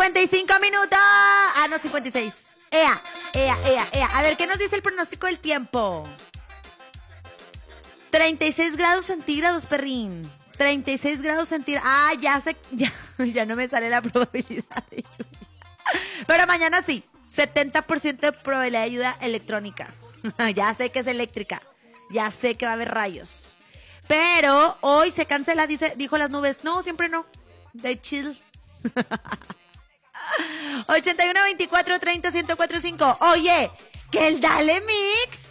55 minutos. Ah, no, 56. Ea. A ver, ¿qué nos dice el pronóstico del tiempo? 36 grados centígrados, perrín. 36 grados centígrados. Ah, ya no me sale la probabilidad de lluvia. Pero mañana sí. 70% de probabilidad de lluvia electrónica. Ya sé que es eléctrica. Ya sé que va a haber rayos. Pero hoy se cancela, dijo las nubes. No, siempre no. De chill. 81 24 30 1045. Oye, que el Dale Mix